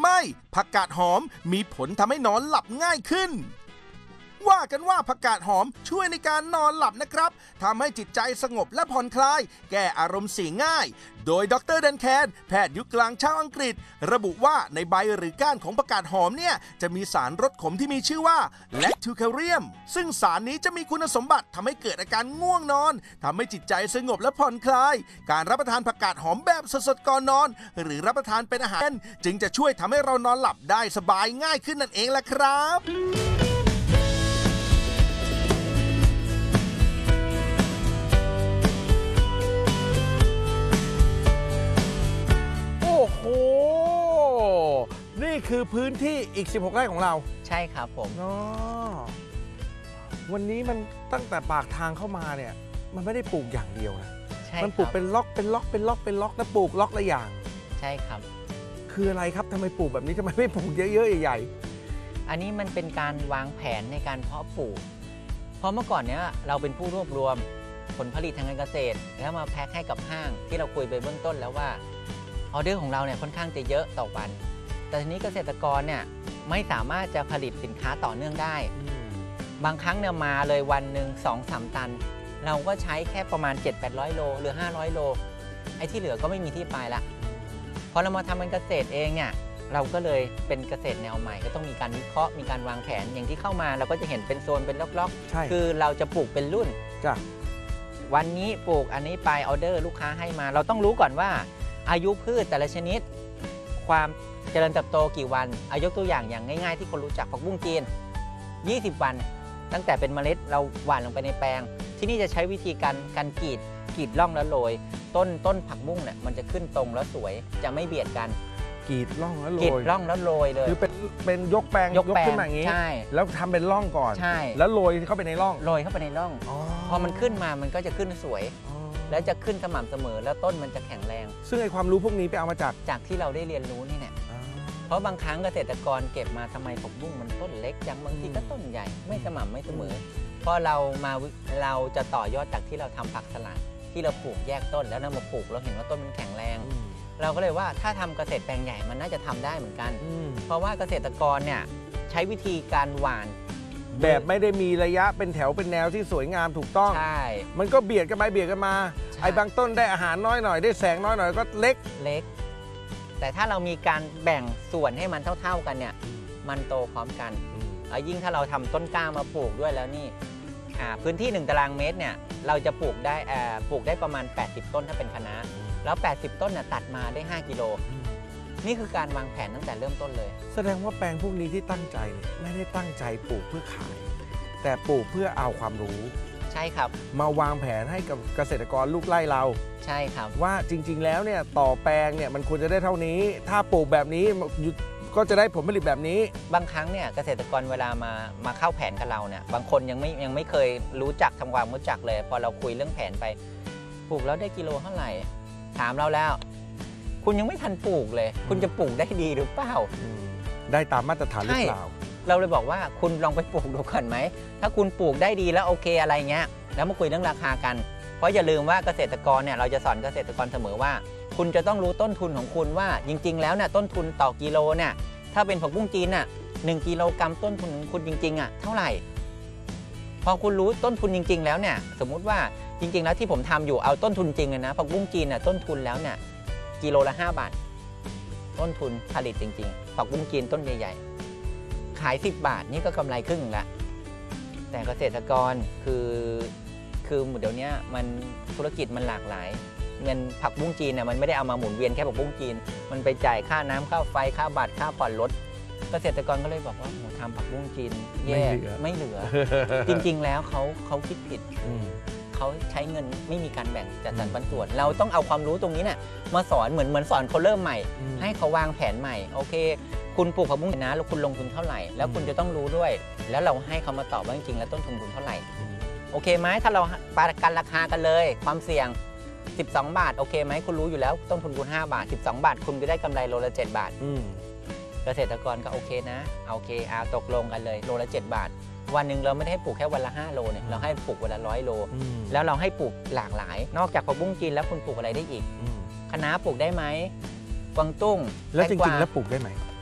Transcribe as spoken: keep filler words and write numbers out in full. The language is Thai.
ไม่ผักกาดหอมมีผลทำให้นอนหลับง่ายขึ้นว่ากันว่าผักกาดหอมช่วยในการนอนหลับนะครับทำให้จิตใจสงบและผ่อนคลายแก้อารมณ์เสียง่ายโดยดรดันแคนแพทย์ยุคกลางชาวอังกฤษระบุว่าในใบหรือก้านของผักกาดหอมเนี่ยจะมีสารรสขมที่มีชื่อว่าแลคทูแคเรียมซึ่งสารนี้จะมีคุณสมบัติทำให้เกิดอาการง่วงนอนทำให้จิตใจสงบและผ่อนคลายการรับประทานผักกาดหอมแบบสดๆก่อนนอนหรือรับประทานเป็นอาหารจึงจะช่วยทำให้เรานอนหลับได้สบายง่ายขึ้นนั่นเองแหละครับโอ้โหนี่คือพื้นที่อีกสิบหกไร่ของเราใช่ครับผมอ๋อวันนี้มันตั้งแต่ปากทางเข้ามาเนี่ยมันไม่ได้ปลูกอย่างเดียวนะมันปลูกเป็นล็อกเป็นล็อกเป็นล็อกเป็นล็อกแล้วปลูกล็อกละอย่างใช่ครับคืออะไรครับทำไมปลูกแบบนี้ทำไมไม่ปลูกเยอะๆใหญ่ๆอันนี้มันเป็นการวางแผนในการเพาะปลูกเพราะเมื่อก่อนเนี้ยเราเป็นผู้รวบรวมผลผลิตทางการเกษตรแล้วมาแพ็คให้กับห้างที่เราคุยไปเบื้องต้นแล้วว่าออเดอร์ของเราเนี่ยค่อนข้างจะเยอะต่อวันแต่ทีนี้เกษตรกรเนี่ยไม่สามารถจะผลิตสินค้าต่อเนื่องได้บางครั้งเนี่ยมาเลยวันหนึ่ง สองถึงสาม ตันเราก็ใช้แค่ประมาณ เจ็ดถึงแปดร้อย โลหรือห้าร้อยโลไอ้ที่เหลือก็ไม่มีที่ไปละพอเรามาทำเป็นเกษตรเองเนี่ยเราก็เลยเป็นเกษตรแนวใหม่ก็ต้องมีการวิเคราะห์มีการวางแผนอย่างที่เข้ามาเราก็จะเห็นเป็นโซนเป็นล็อกๆคือเราจะปลูกเป็นรุ่นวันนี้ปลูกอันนี้ไปออเดอร์ลูกค้าให้มาเราต้องรู้ก่อนว่าอายุพืชแต่ละชนิดความเจริญเติบโตกี่วันเอายกตัวอย่างอย่างง่ายๆที่คนรู้จักผักบุ้งจีนยี่สิบวันตั้งแต่เป็นเมล็ดเราหว่านลงไปในแปลงที่นี่จะใช้วิธีการการกรีดกรีดร่องแล้วโรยต้นต้นผักบุ้งเนี่ยมันจะขึ้นตรงแล้วสวยจะไม่เบียดกันกรีดร่องแล้วโรยกรีดร่องแล้วโรยเลยคือเป็นเป็นยกแปลงยกขึ้นมาอย่างนี้ใช่แล้วทำเป็นร่องก่อนใช่แล้วโรยเข้าไปในร่องโรยเข้าไปในร่องพอมันขึ้นมามันก็จะขึ้นสวยแล้วจะขึ้นสม่ำเสมอแล้วต้นมันจะแข็งแรงซึ่งไอความรู้พวกนี้ไปเอามาจากจากที่เราได้เรียนรู้นี่เนี่ยเพราะบางครั้งเกษตรกรเก็บมาทำไมผักบุ้งมันต้นเล็กจังบางทีก็ต้นใหญ่ไม่สม่ำไม่เสมอพอเรามาเราจะต่อยอดจากที่เราทำผักสลัดที่เราปลูกแยกต้นแล้วนำมาปลูกเราเห็นว่าต้นมันแข็งแรงเราก็เลยว่าถ้าทำเกษตรแปลงใหญ่มันน่าจะทำได้เหมือนกันเพราะว่าเกษตรกรเนี่ยใช้วิธีการหว่านแบบไม่ได้มีระยะเป็นแถวเป็นแนวที่สวยงามถูกต้องใช่มันก็เบียดกันไปเบียดกันมาไอ้บางต้นได้อาหารน้อยหน่อยได้แสงน้อยหน่อยก็เล็กเล็กแต่ถ้าเรามีการแบ่งส่วนให้มันเท่าๆกันเนี่ยมันโตพร้อมกันแล้วยิ่งถ้าเราทำต้นกล้ามาปลูกด้วยแล้วนี่พื้นที่หนึ่งตารางเมตรเนี่ยเราจะปลูกได้ปลูกได้ประมาณแปดสิบต้นถ้าเป็นคะน้าแล้วแปดสิบต้นเนี่ยตัดมาได้ห้ากิโลนี่คือการวางแผนตั้งแต่เริ่มต้นเลยแสดงว่าแปลงพวกนี้ที่ตั้งใจไม่ได้ตั้งใจปลูกเพื่อขายแต่ปลูกเพื่อเอาความรู้ใช่ครับมาวางแผนให้กับเกษตรกรลูกไร่เราใช่ครับว่าจริงๆแล้วเนี่ยต่อแปลงเนี่ยมันควรจะได้เท่านี้ถ้าปลูกแบบนี้ก็จะได้ผลผลิตแบบนี้บางครั้งเนี่ยเกษตรกรเวลามามาเข้าแผนกับเราเนี่ยบางคนยังไม่ยังไม่เคยรู้จักทำความรู้จักเลยพอเราคุยเรื่องแผนไปปลูกแล้วได้กิโลเท่าไหร่ถามเราแล้วคุณยังไม่ทันปลูกเลยคุณจะปลูกได้ดีหรือเปล่าได้ตามมาตรฐานหรือเปล่าเราเลยบอกว่าคุณลองไปปลูกดูก่อนไหมถ้าคุณปลูกได้ดีแล้วโอเคอะไรเงี้ยแล้วมาคุยเรื่องราคากันเพราะอย่าลืมว่าเกษตรกรเนี่ยเราจะสอนเกษตรกรเสมอว่าคุณจะต้องรู้ต้นทุนของคุณว่าจริงๆแล้วเนี่ยต้นทุนต่อกิโลเนี่ยถ้าเป็นผักบุ้งจีนน่ะหนึ่งกิโลกรัมต้นทุนของคุณจริงๆอ่ะเท่าไหร่พอคุณรู้ต้นทุนจริงๆแล้วเนี่ยสมมุติว่าจริงๆแล้วที่ผมทำอยู่เอาต้นทุนจริงเลยนะผักบุ้งจีนน่ะต้นทุนแล้วเนี่ยกิโลละห้าบาทต้นทุนผลิตจริงๆผักบุ้งจีนต้นใหญ่ๆขายสิบบาทนี่ก็กำไรครึ่งละแต่เกษตรกรคือคือเดี๋ยวนี้มันธุรกิจมันหลากหลายเงินผักบุ้งจีนเนี่ยมันไม่ได้เอามาหมุนเวียนแค่ผักบุ้งจีนมันไปจ่ายค่าน้ำค่าไฟค่าบัตรค่าผ่อนรถเกษตรกรก็เลยบอกว่าโหทำผักบุ้งจีนแย่ไม่เหลือจริงๆแล้วเขาเขาคิดผิดเขาใช้เงินไม่มีการแบ่งจัดสรรปันส่วนเราต้องเอาความรู้ตรงนี้เนี่ยมาสอนเหมือนเหมือนสอนคนเริ่มใหม่ให้เขาวางแผนใหม่โอเคคุณปลูกผักบุ้งนะแล้วคุณลงทุนเท่าไหร่แล้วคุณจะต้องรู้ด้วยแล้วเราให้เขามาตอบว่าจริงๆแล้วต้นทุนคุณเท่าไหร่โอเคไหมถ้าเราประกันราคากันเลยความเสี่ยงสิบสองบาทโอเคไหมคุณรู้อยู่แล้วต้นทุนคุณห้าบาทสิบสองบาทคุณจะได้กำไรโลละเจ็ดบาทเกษตรกรก็โอเคนะโอเคเอาตกลงกันเลยโลละเจ็ดบาทวันหนึ่งเราไม่ได้ให้ปลูกแค่วันละห้าโลเนี่ยเราให้ปลูกวันละร้อยโลแล้วเราให้ปลูกหลากหลายนอกจากผักบุ้งจีนแล้วคุณปลูกอะไรได้อีกคะน้าปลูกได้ไหมกวางตุ้งแล้วจริงๆแล้วปลูกได้ไหม